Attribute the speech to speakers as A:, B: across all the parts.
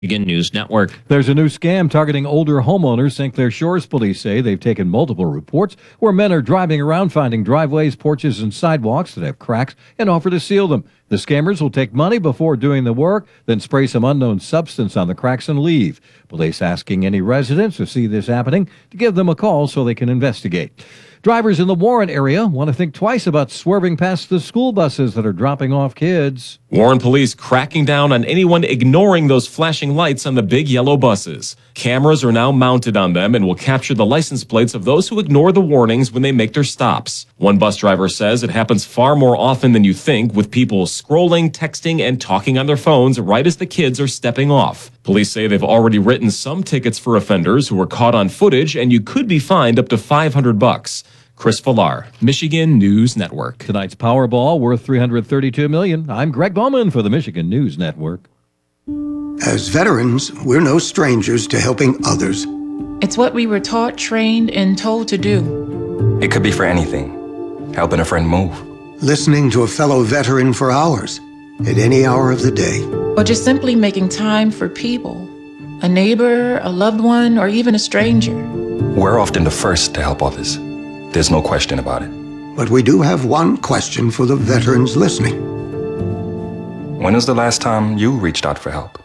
A: Michigan News Network.
B: There's a new scam targeting older homeowners. St. Clair Shores police say they've taken multiple reports where men are driving around finding driveways, porches, and sidewalks that have cracks and offer to seal them. The scammers will take money before doing the work, then spray some unknown substance on the cracks and leave. Police asking any residents who see this happening to give them a call so they can investigate. Drivers in the Warren area want to think twice about swerving past the school buses that are dropping off kids.
C: Warren police cracking down on anyone ignoring those flashing lights on the big yellow buses. Cameras are now mounted on them and will capture the license plates of those who ignore the warnings when they make their stops. One bus driver says it happens far more often than you think, with people scrolling, texting, and talking on their phones right as the kids are stepping off. Police say they've already written some tickets for offenders who were caught on footage, and you could be fined up to $500. Chris Villar, Michigan News Network.
B: Tonight's Powerball worth $332 million. I'm Greg Bowman for the Michigan News Network.
D: As veterans, we're no strangers to helping others.
E: It's what we were taught, trained, and told to do.
F: It could be for anything. Helping a friend move.
D: Listening to a fellow veteran for hours, at any hour of the day.
E: Or just simply making time for people. A neighbor, a loved one, or even a stranger.
F: We're often the first to help others. There's no question about it.
D: But we do have one question for the veterans listening.
F: When was the last time you reached out for help?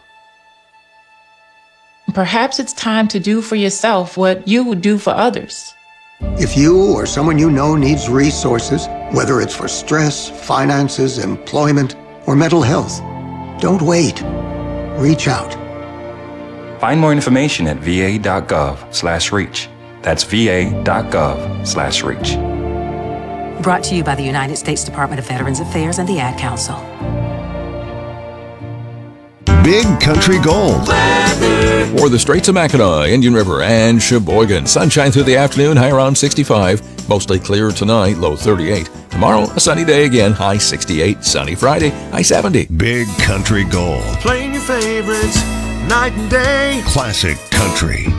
E: Perhaps it's time to do for yourself what you would do for others.
D: If you or someone you know needs resources, whether it's for stress, finances, employment, or mental health, don't wait. Reach out.
F: Find more information at va.gov/reach. That's va.gov/reach.
G: Brought to you by the United States Department of Veterans Affairs and the Ad Council.
H: Big Country Gold.
I: For the Straits of Mackinac, Indian River, and Sheboygan. Sunshine through the afternoon, high around 65. Mostly clear tonight, low 38. Tomorrow, a sunny day again, high 68. Sunny Friday, high 70.
H: Big Country Gold.
J: Playing your favorites night and day.
H: Classic country.